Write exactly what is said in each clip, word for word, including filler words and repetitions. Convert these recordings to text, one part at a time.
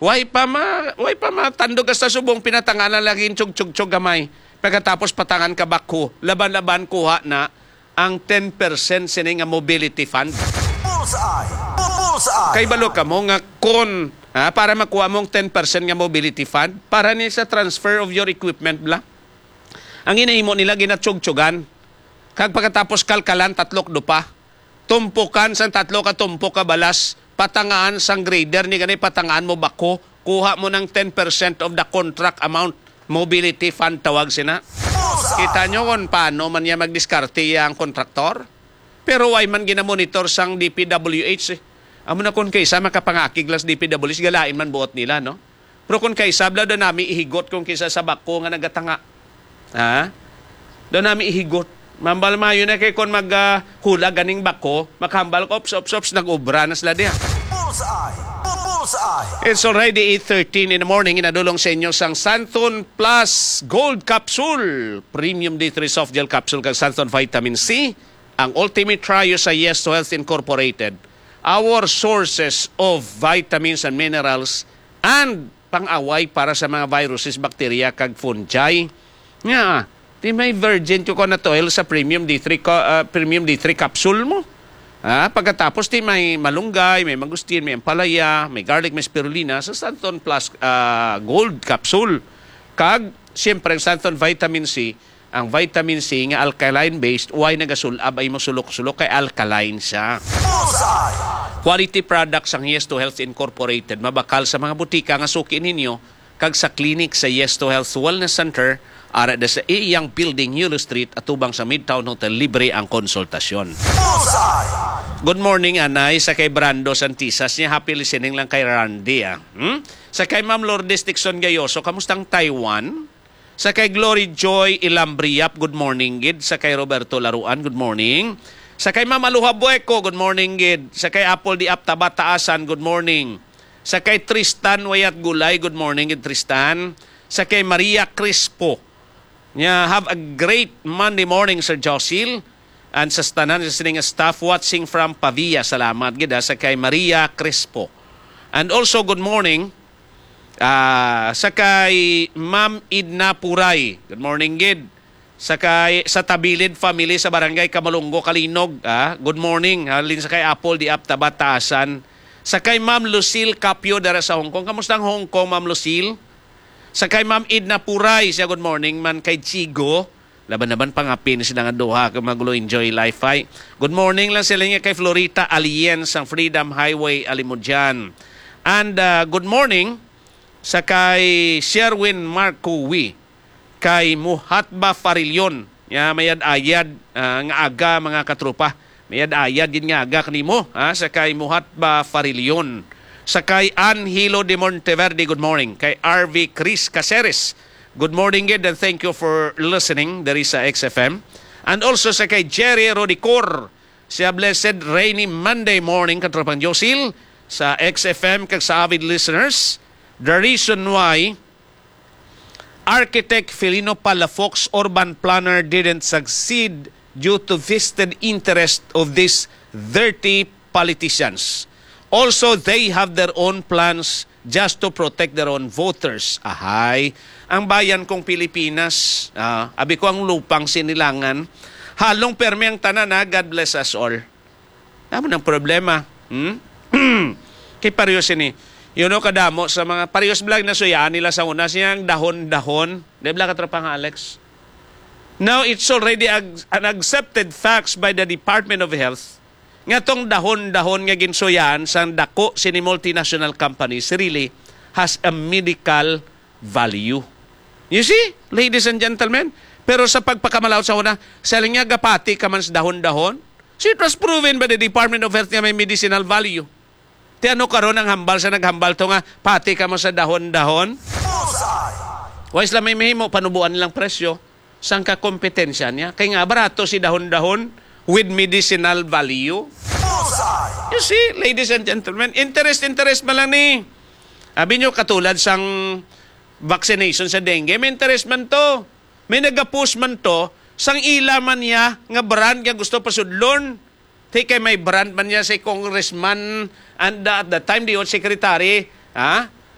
Way pa ma, way pa matandog ka sa subong pinatangan na laging tsug-tsug-tsug gamay. Pagkatapos patangan ka bako, laban-laban kuha na ang ten percent sining nga mobility fund. Bullseye! Bullseye! Kay balo ka mo nga kon ha, para makuha mong ten percent nga mobility fund para ni sa transfer of your equipment bla. Ang inahimo nila ginatsug-tsugan. Kag pagkatapos kalkalan tatlok dupa. Tumpukan sang tatlo ka tumpok ka balas, patangaan sang grader ni gani patangaan mo bako, kuha mo ng ten percent of the contract amount. Mobility fund tawag sina. Kita nyo kung paano man niya magdiskarte ang kontraktor. Pero why man ginamonitor sang D P W H eh. Amo na kung kaysa makapangakig las D P W H, galain man buot nila, no? Pero kung kaysa, bla doon namin ihigot kung kaysa sa bako nga nagatanga. Ha? Doon namin ihigot. Mambal mayo na kay kung maghula uh, ganing bako, maghambal ko, ops, ops, ops, nag-ubra na sila diya. Bullseye! Bullseye! It's already eight thirteen in the morning. Inadulong sa inyo sang Santon Plus Gold Capsule. Premium D three Soft Gel Capsule kag Santon Vitamin C. Ang ultimate trio sa Yes to Health Incorporated. Our sources of vitamins and minerals and pang-away para sa mga viruses, bacteria, kag fungi. Nga, di may virgin coconut oil sa premium D three, uh, premium D three capsule mo. Ha? Pagkatapos, di may malunggay, may mangustin, may ampalaya, may garlic, may spirulina sa Santon Plus uh, Gold Capsule. Kag, siyempre, ang Santon Vitamin C, ang vitamin C nga alkaline-based, why nagasulab ay masulok-sulok kay alkaline siya. Quality products ang Yes to Health Incorporated. Mabakal sa mga butika nga suki ninyo, kag sa clinic sa Yes to Health Wellness Center, ara da sa iyang building, Yulo Street, atubang sa Midtown Hotel, libre ang konsultasyon. Good morning, Anay. Sa kay Brando Santisas niya, happy listening lang kay Randy. Ah. Hmm? Sa kay Ma'am Lourdes Dixon Gayoso, kamustang Taiwan? Sa kay Glory Joy Ilambriap, good morning, Gid. Sa kay Roberto Laruan, good morning. Sa kay Ma'am Aluha Bueco, good morning, Gid. Sa kay Apple Di Apta Bataasan, good morning. Sa kay Tristan Wayat Gulay, good morning, Gid Tristan. Sa kay Maria Crispo, yeah, have a great Monday morning, Sir Josil. And sa tanan sa sining staff watching from Pavia, salamat gid sa kay Maria Crispo. And also good morning uh, sa kay Ma'am Idna Puray. Good morning gid. Sa kay sa Tabilid family sa Barangay Kamalungo, Kalinog. Ah, good morning. Halin sa kay Apple Di Apta Bataasan. Sa kay Ma'am Lucille Capio dara sa Hong Kong. Kamusta ang Hong Kong, Ma'am Lucille? Sa kay Ma'am Idna Puray, siya good morning man kay Chigo. Laban-laban pangapin sila nga duha kung magulo enjoy life ay. Good morning lang sila nga kay Florita Alien sa Freedom Highway Alimudjan. And uh, good morning sa kay Sherwin Marcowi, kay Muhatba Farilyon. Ya, mayad ayad uh, nga aga mga katrupa. Mayad ayad yun nga aga kanimo, ha? Sa kay Muhatba Farilyon. Sa kay Angelo de Monteverde, good morning. Kay R V Chris Caceres, good morning, Gid, and thank you for listening. There is a X F M. And also sa kay Jerry Rodicor, siya blessed rainy Monday morning, katropang Josil, sa X F M, kag sa avid listeners. The reason why Architect Filino Palafox, urban planner, didn't succeed due to vested interest of these dirty politicians. Also, they have their own plans just to protect their own voters. Ahay, ang bayan kong Pilipinas, uh, abi ko ang lupang sinilangan, halong permi ang tanan, ha? God bless us all. Ano ng problema? Hmm? Kay parehos ini. You know, kadamo sa mga parehos vlog na suyaan nila sa una, siyang dahon-dahon. Di ba katrapang Alex? Now, it's already ag- an accepted facts by the Department of Health nga tong dahon-dahon nga ginsuyan sa dako sini multinational companies really has a medical value. You see, ladies and gentlemen? Pero sa pagpakamalaw sa una, sa nga gapati ka man sa dahon-dahon, so it was proven by the Department of Health nga may medicinal value. Ti ano karon ang hambal sa naghambal to nga pati ka mo sa dahon-dahon? Wais lang may mahimo panubuan nilang presyo sang kakompetensya niya. Kaya nga barato si dahon-dahon with medicinal value. You see, ladies and gentlemen, interest, interest ba lang ni? Abi nyo, katulad sang vaccination sa dengue, may interest man to. May nag-push man to, sang ila man niya, nga brand nga gusto pasudlon. Take may brand man niya sa congressman and uh, at the time, di secretary, ha?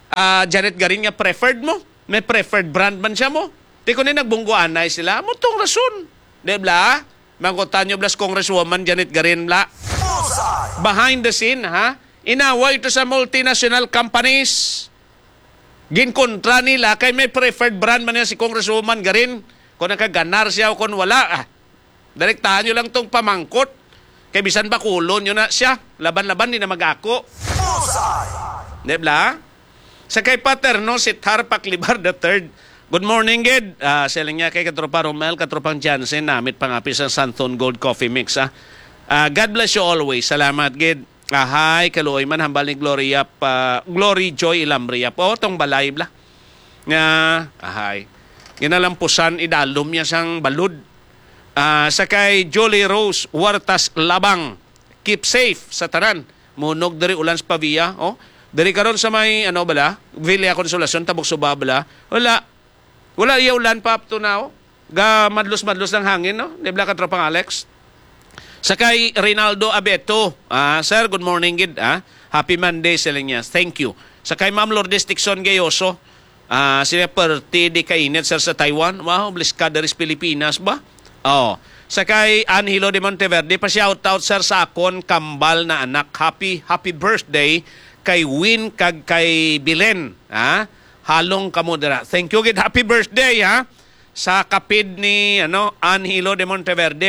ah, Janet Garin nga preferred mo? May preferred brand man siya mo? Di ko na nagbungguanay sila. Mo tong rason. Di bla? Mangkutan nyo blas Congresswoman Janet Garin bla. Bullseye. Behind the scene, ha? Inaway ito sa multinational companies. Ginkontra nila kay may preferred brand man niya si Congresswoman Garin. Kung nakaganar siya o kung wala, ah, direktahan nyo lang tong pamangkot. Kay bisan ba kulon nyo na siya. Laban-laban, di na mag-ako. Bullseye. Di bla? Sa kay Paterno, si Tarpak Libar the third. Good morning, Gid. Uh, Silang niya kay Katropa Romel, Katropang Jansen, namit pangapis ang Santon Gold Coffee Mix. Ah. Uh, God bless you always. Salamat, Gid. Uh, hi, kaluoy man, hambal ni Gloria, pa, Glory Joy Ilambria. Po, tong balay bla. Nga, uh, hi. Ginalampusan, idalom niya sang balud. Uh, sa kay Jolie Rose, Wartas Labang. Keep safe sa tanan. Munog dari ulan sa Pavia. Oh. Dari karon sa may, ano bala, Villa Consolacion, Tabok Suba bala. Wala. Wala iya ulan pa up to now. Ga madlos-madlos ng hangin, no? Di ba Katropang Alex? Sa kay Rinaldo Abeto. Ah, sir, good morning, Gid. Ah. Happy Monday sa niya. Thank you. Sa kay Ma'am Lourdes Dixon Gayoso. Ah, sila perti di kainit, sir, sa Taiwan. Wow, bliskadaris Pilipinas ba? Oh. Sa kay Angelo de Monteverde, pa-shoutout, sir, sa akon kambal na anak. Happy, happy birthday kay Win kag kay Bilen. Ha? Halong kamodera. Thank you, Gid. Happy birthday, ha? Sa kapid ni ano, Angelo de Monteverde.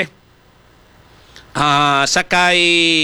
Uh, sa kay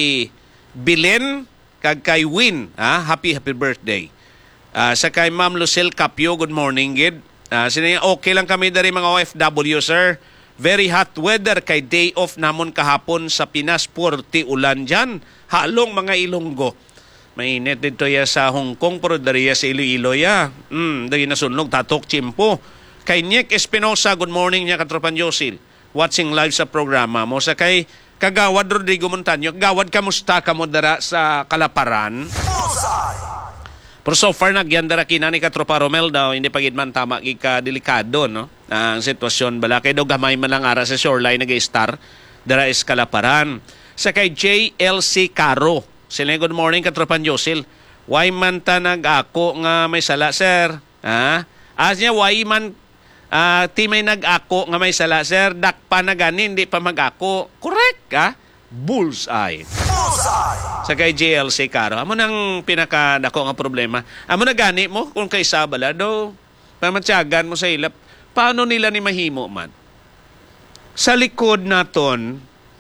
Bilen kag kay Win. Ha? Happy, happy birthday. Uh, sa kay Ma'am Lucille Capio, good morning, Gid. Uh, sinayin, okay lang kami dari mga O F W, sir. Very hot weather kay day off namon kahapon sa Pinas. Puerto ulan dyan. Halong mga Ilonggo. Mainit dito ya sa Hong Kong, pero dari ya sa Iloilo ya. Hmm, dari nasunlog, tatok chimpo. Kay Nick Espinosa, good morning niya, Katropan Josil. Watching live sa programa mo. Sa kay Kagawad Rodrigo Montaño, Gawad, kamusta ka mo dara sa Kalaparan? Bullseye. Pero so far, nagyandara kina ni Katropa Romel daw, hindi pagid man tama, ka delikado, no? Ang sitwasyon bala. Kaya daw gamay man lang ara sa shoreline nag-star, dara is Kalaparan. Sa kay J L C Caro, sila, good morning, Katropan Josil. Why man ta nag-ako nga may sala, sir? Ha? As niya, why man uh, ti may nag-ako nga may sala, sir? Dakpa na ganin, hindi pa mag-ako. Correct, ha? Bullseye. Bullseye. Sa kay J L C Caro, amo nang pinakadako nga problema. Amo na gani mo, kung kay Sabala, do, pamatyagan mo sa ilap, paano nila ni mahimo man? Sa likod naton,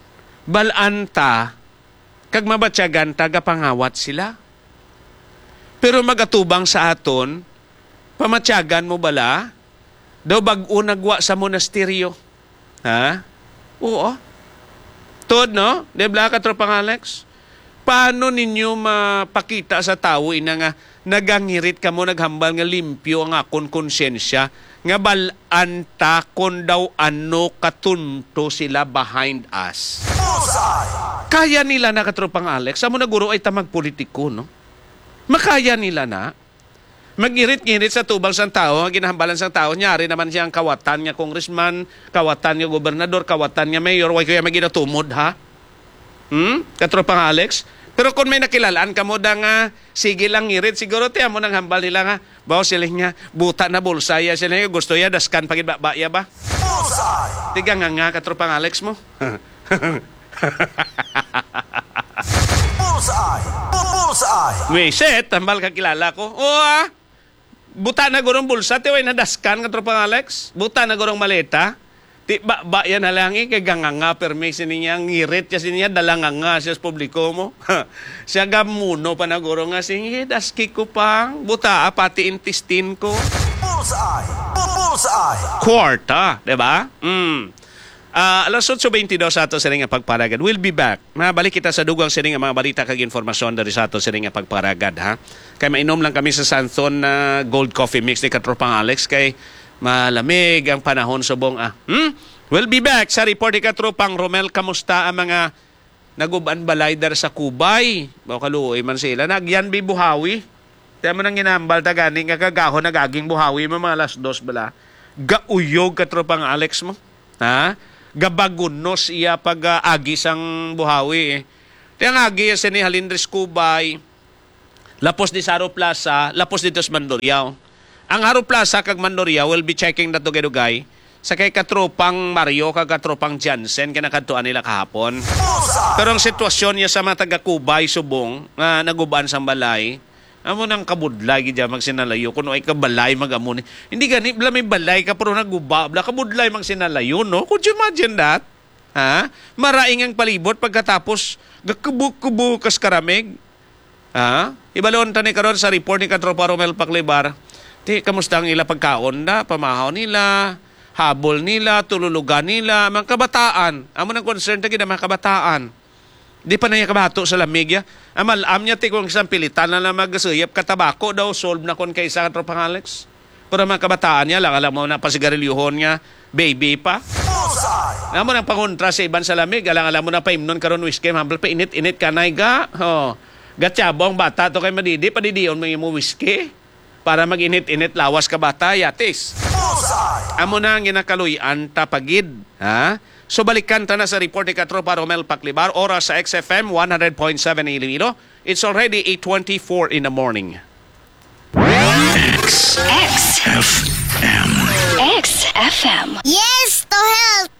balanta, kag mabatyagan, tagapangawat sila. Pero magatubang sa aton, pamatyagan mo bala, daw bag-o nagwa sa monasteryo. Ha? Oo. Tod, no? Debla, Katropang Alex? Paano ninyo mapakita sa tao ina nga nagangirit ka mo, naghambal nga limpyo ang akon konsyensya, nga balanta kon daw ano katunto sila behind us. Bullseye. Kaya nila na, Katropang Alex, sa mo na guro ay tamag politiko, no? Makaya nila na. Mag-irit-ngirit sa tubang sang tao, ginahambalan sang tao, nyari naman siya ang kawatan niya congressman, kawatan niya gobernador, kawatan niya mayor, way kaya maginatumod, ha? Hmm? Katropang Alex? Pero kung may nakilalaan ka mo da nga, sige lang ngirit, siguro tiyan mo nang hambal nila nga, bawa sila niya, buta na bulsaya sila niya, gusto ya, daskan pagid ba ya ba? Bullseye. Tiga nga nga, Katropang Alex mo? Bullseye. Bullseye. May set, tambal kakilala ko. O ah, buta na gurong bulsa, tiway na daskan, Katropang Alex. Buta na gurong maleta. Ti ba, ba yan halangi, kay ganganga, permisi niya, ngirit, kasi niya, dalanganga siya sa publiko mo. Siya gamuno pa na gurong nga, sige, daski ko pang, buta, pati intestine ko. Bullseye. Bullseye. Kwarta, diba? Hmm. Uh, alas eight twenty-two sa ato siring nga pagparagad. We'll be back. Mabalik kita sa dugang siring nga mga balita kag informasyon dari sa ato siring nga pagparagad, ha. Kay mainom lang kami sa Santon na uh, Gold Coffee Mix ni Katropang Alex kay malamig ang panahon subong ah. Hmm? We'll be back sa report ni Katropang Romel. Kamusta ang mga naguban balay dar sa Kubay? Baw kaluoy man sila. Nagyan bi buhawi. Tiyan mo nang ginambal ta gani nga kagahon nagaging buhawi mo mga alas dos bala. Gauyog, Katropang Alex mo. Ha? Gabagunos iya pag uh, agi sang buhawi eh. Tiyang agi sa ni Halindres Kubay, Lapos di sa Haro Plaza, lapos dito sa Mandurriao. Ang Haro Plaza kag Mandurriao will be checking na dugay-dugay sa kay katropang Mario kag katropang Jansen kinakadtuan nila kahapon. Pero ang sitwasyon niya sa mga taga-Kubay, Subong, na naguban sa balay, amo nang kabudlay gid magsinalayo kuno ay kabalay magamo ni. Hindi gani bla may balay ka pero naguba bla kabudlay magsinalayo no. Could you imagine that? Ha? Maraing ang palibot pagkatapos gakubuk-kubu kas karamig. Ha? Ibalon tani karon sa report ni Katropa Romel Paclibar. Ti kamusta ang ila pagkaon na, pamahaw nila, habol nila, tululugan nila, mga kabataan. Amo nang concern ta gid mga kabataan. Di pa na niya kabato sa lamig ya. Amal am niya ti kung isang pilitan na lang magasuyap katabako daw solve na kon kay sa Katropang Alex. Pero mga kabataan niya lang alam mo na pasigarilyuhon niya, baby pa. Alam mo nang pangontra sa iban sa lamig, alang-alam mo na paimnon karon whiskey, hambal pa init-init kanay ga. Oh. Gatyabong bata to kay madidi, padidion mo yung whiskey para mag-init-init lawas ka bata, yatis. Amo na ang ginakaluyan tapagid. Ha? So balikan ta na sa report ni Katropa Romel Paclibar, oras sa X F M one hundred point seven Iloilo. It's already eight twenty-four in the morning. X F M X F M. Yes, to help!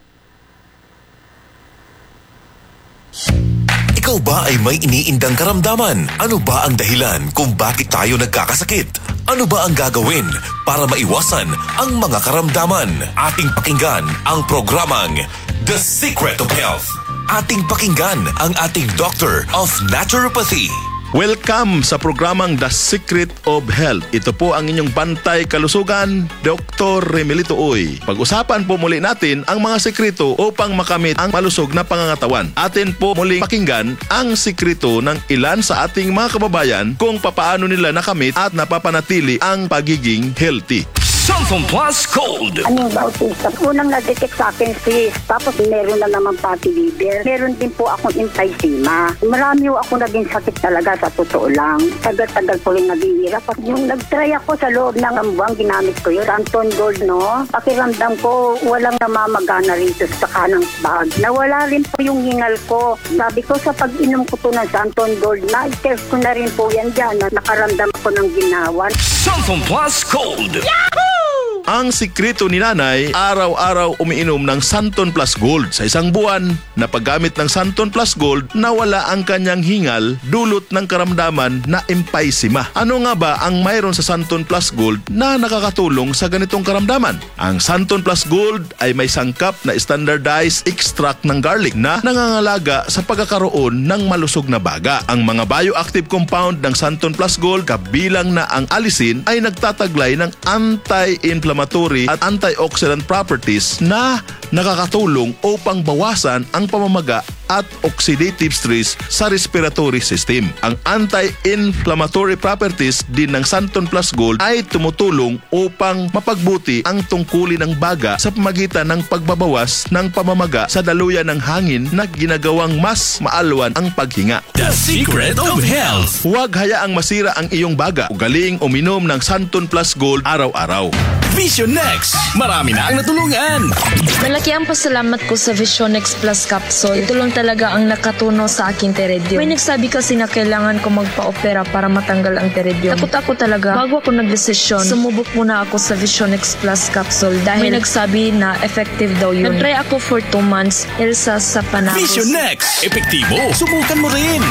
Ikaw ba ay may iniindang karamdaman? Ano ba ang dahilan kung bakit tayo nagkakasakit? Ano ba ang gagawin para maiwasan ang mga karamdaman? Ating pakinggan ang programang The Secret of Health. Ating pakinggan ang ating Doctor of Naturopathy. Welcome sa programang The Secret of Health. Ito po ang inyong bantay kalusugan, Doktor Remelito Uy. Pag-usapan po muli natin ang mga sekreto upang makamit ang malusog na pangangatawan. Atin po muling pakinggan ang sekreto ng ilan sa ating mga kababayan kung papaano nila nakamit at napapanatili ang pagiging healthy. Santon Plus Gold. Ano ba autism? Unang na-detect sa akin sis, tapos meron na naman fatty liver. Meron din po akong emphysema. Marami po ako naging sakit talaga sa totoo lang. Tagal-tagal po rin naghihirap. At yung nag-try ako sa loob ng ambuang, ginamit ko yun. Santon Gold, no? Pakiramdam ko, walang namamagana rito sa kanang bag. Nawala rin po yung hingal ko. Sabi ko sa pag-inom ko po ng Santon Gold, na-test ko na rin po yan dyan na nakaramdam ko ng ginawan. Santon Plus Gold. Yahoo! Ang sikreto ni nanay, araw-araw umiinom ng Santon Plus Gold. Sa isang buwan na paggamit ng Santon Plus Gold, nawala ang kanyang hingal dulot ng karamdaman na emphysema. Ano nga ba ang mayroon sa Santon Plus Gold na nakakatulong sa ganitong karamdaman? Ang Santon Plus Gold ay may sangkap na standardized extract ng garlic na nangangalaga sa pagkakaroon ng malusog na baga. Ang mga bioactive compound ng Santon Plus Gold, kabilang na ang allicin, ay nagtataglay ng anti-inflammatory at antioxidant properties na nakakatulong upang bawasan ang pamamaga at oxidative stress sa respiratory system. Ang anti-inflammatory properties din ng Santon Plus Gold ay tumutulong upang mapagbuti ang tungkulin ng baga sa pamagitan ng pagbabawas ng pamamaga sa daluyan ng hangin na ginagawang mas maalwan ang paghinga. The Secret of Health. Huwag hayaang masira ang iyong baga. Ugaling uminom ng Santon Plus Gold araw-araw. Vision Next. Marami na ang natulungan. Malaki ang pasalamat ko sa Vision X Plus Capsule. Ito lang talaga ang nakatuno sa aking teredyum. May nagsabi kasi na kailangan ko magpa-opera para matanggal ang teredyum. Takot ako talaga. Bago ako nagdesisyon, sumubok muna ako sa Vision X Plus Capsule dahil may nagsabi na effective daw yun. Nag-try ako for two months. Elsa sa panahon. Vision Next. Epektibo. Subukan mo rin.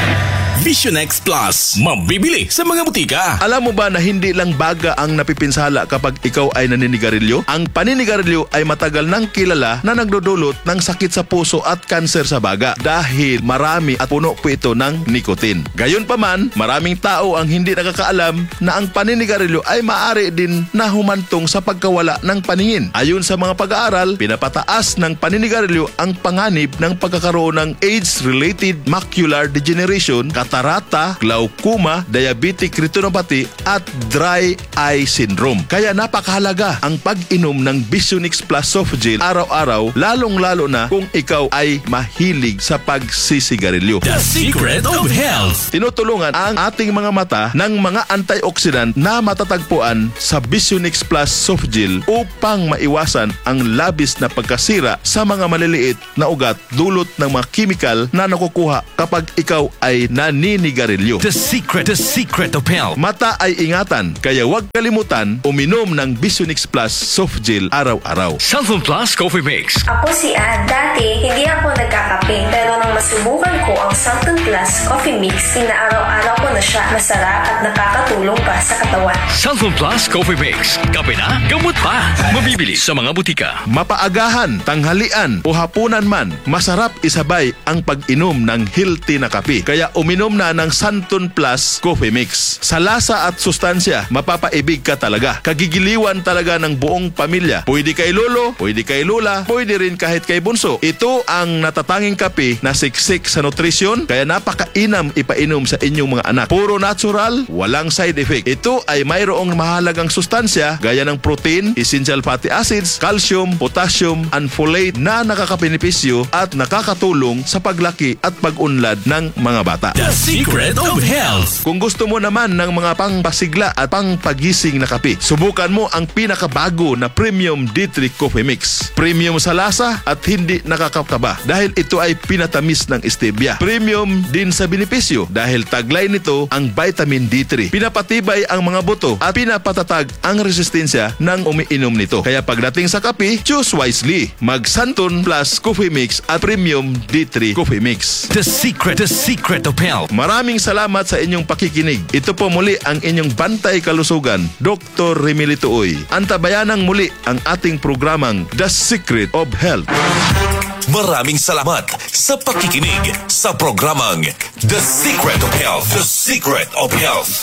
Vision X Plus. Mabibili sa mga butika. Alam mo ba na hindi lang baga ang napipinsala kapag ikaw ay naninigarilyo? Ang paninigarilyo ay matagal nang kilala na nagdudulot ng sakit sa puso at kanser sa baga dahil marami at puno po ito ng nicotine. Gayunpaman, maraming tao ang hindi nakakaalam na ang paninigarilyo ay maaari din na humantong sa pagkawala ng paningin. Ayon sa mga pag-aaral, pinapataas ng paninigarilyo ang panganib ng pagkakaroon ng age-related macular degeneration, katarata, glaucoma, diabetic retinopathy at dry eye syndrome. Kaya napakahalaga ang pag-inom ng Vision X Plus Soft Gel araw-araw, lalong-lalo na kung ikaw ay mahilig sa pagsisigarilyo. The Secret of Health. Tinutulungan ang ating mga mata ng mga antioxidant na matatagpuan sa Vision X Plus Soft Gel upang maiwasan ang labis na pagkasira sa mga maliliit na ugat dulot ng mga chemical na nakukuha kapag ikaw ay nan naninigarilyo. The secret, the secret of health. Mata ay ingatan, kaya huwag kalimutan uminom ng Visionix Plus Soft Gel araw-araw. Santon Plus Coffee Mix. Ako si Ann. Dati, hindi ako nagkakape, pero nang masubukan ko ang Santon Plus Coffee Mix, inaaraw-araw ko na siya. Masarap at nakakatulong pa sa katawan. Santon Plus Coffee Mix. Kape na, gamot pa. Mabibili sa mga butika. Mapaagahan, tanghalian o hapunan man, masarap isabay ang pag-inom ng healthy na kape. Kaya uminom na ng Santon Plus Coffee Mix. Sa lasa at sustansya, mapapaibig ka talaga. Kagigiliwan talaga ng buong pamilya. Pwede kay lolo, pwede kay lola, pwede rin kahit kay bunso. Ito ang natatanging kape na siksik sa nutrisyon, kaya napakainam ipainom sa inyong mga anak. Puro natural, walang side effect. Ito ay mayroong mahalagang sustansya gaya ng protein, essential fatty acids, calcium, potassium, and folate na nakakabenepisyo at nakakatulong sa paglaki at pag-unlad ng mga bata. The secret of health. Kung gusto mo naman ng mga pangpasigla at pangpagising na kape, subukan mo ang pinakabago na Premium D three Coffee Mix. Premium sa lasa at hindi nakakakaba dahil ito ay pinatamis ng stevia. Premium din sa benepisyo dahil taglay nito ang vitamin D three. Pinapatibay ang mga buto at pinapatatag ang resistensya ng umiinom nito. Kaya pagdating sa kape, choose wisely. Mag Santon Plus Coffee Mix at Premium D three Coffee Mix. The secret, the secret of health. Maraming salamat sa inyong pakikinig. Ito po muli ang inyong bantay kalusugan, Doctor Remilito Uy. Antabayanang muli ang ating programang The Secret of Health. Maraming salamat sa pakikinig sa programang The Secret of Health. The Secret of Health.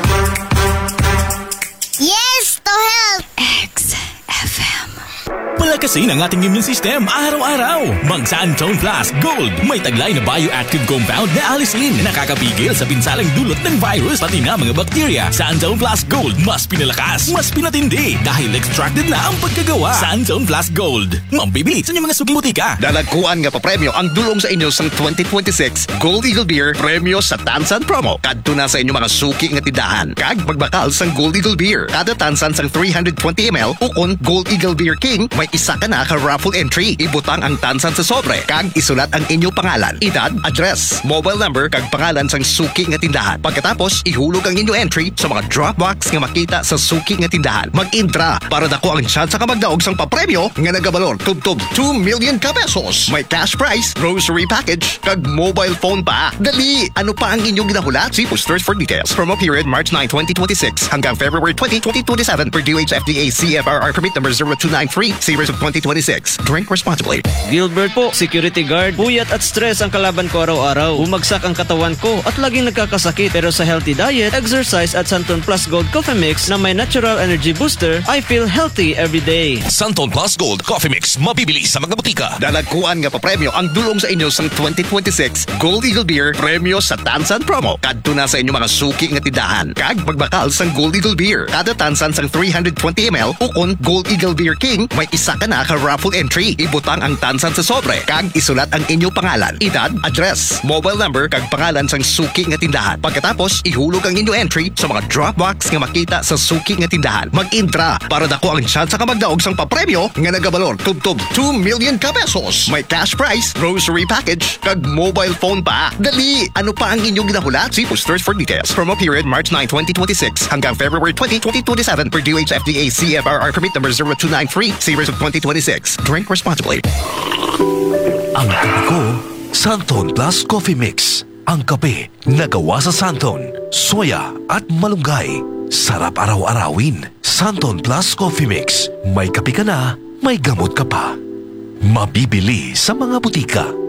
Yes to health! X F M. Palakasin ang ating immune system araw-araw. Mag Santon Plus Gold. May taglay na bioactive compound na alisin. Nakakapigil sa pinsalang dulot ng virus pati na mga bakterya. Santon Plus Gold. Mas pinalakas, mas pinatindi. Dahil extracted na ang pagkagawa. Santon Plus Gold. Mambibili sa inyong mga suking butika. Dalagkuan nga pa premyo ang dulong sa inyo sa twenty twenty-six Gold Eagle Beer Premyo sa Tansan Promo. Kadto na sa inyong mga suki nga tindahan. Kag magbakal sang Gold Eagle Beer. Kada tansan sang three hundred twenty milliliters ukon Gold Eagle Beer King, may isa ka na ka raffle entry. Ibutang ang tansan sa sobre. Kag isulat ang inyong pangalan, edad, address, mobile number, kag pangalan sang suki nga tindahan. Pagkatapos, ihulog ang inyong entry sa mga drop box nga makita sa suki nga tindahan. Mag-intra para dako ang chance ka magdaog sang papremyo nga nagabalor tub-tub two million ka pesos. May cash prize, grocery package, kag mobile phone pa. Dali! Ano pa ang inyong ginahulat? See posters for details. Promo period March ninth, twenty twenty-six hanggang February twentieth, twenty twenty-seven per D O H F D A C F R R permit number zero two nine three, series of twenty twenty-six. Drink responsibly. Gilbert po, security guard. Puyat at stress ang kalaban ko araw-araw. Bumagsak ang katawan ko at laging nagkakasakit. Pero sa healthy diet, exercise at Santon Plus Gold Coffee Mix na may natural energy booster, I feel healthy every day. Santon Plus Gold Coffee Mix. Mabibili sa mga butika. Dalagkuan nga pa premyo ang dulong sa inyo sa twenty twenty-six Gold Eagle Beer Premyo sa Tansan Promo. Kadto na sa inyong mga suki nga tindahan. Kag magbakal sang Gold Eagle Beer. Kada tansan sang three hundred twenty milliliters ukon Gold Eagle Beer King, may isa ka na ka raffle entry. Ibutang ang tansan sa sobre. Kag isulat ang inyong pangalan, edad, address, mobile number, kag pangalan sang suki nga tindahan. Pagkatapos, ihulog ang inyong entry sa mga drop box nga makita sa suki nga tindahan. Mag-intra para dako ang chance ka magdaog sang papremyo nga nagabalor tub-tub two million ka pesos. May cash prize, grocery package, kag mobile phone pa. Dali! Ano pa ang inyong ginahulat? See posters for details. Promo period March ninth, twenty twenty-six hanggang February twentieth, twenty twenty-seven per D O H F D A C F R R permit number zero two nine three, series of twenty twenty-six. Drink responsibly. Ang kape ko, Santon Plus Coffee Mix. Ang kape na gawa sa Santon, soya at malunggay. Sarap araw-arawin. Santon Plus Coffee Mix. May kape ka na, may gamot ka pa. Mabibili sa mga butika.